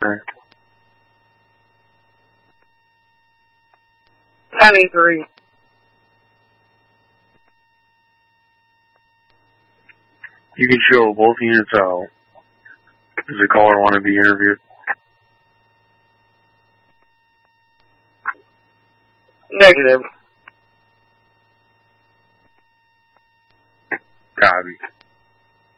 93. You can show both units out. Does the caller want to be interviewed? Negative.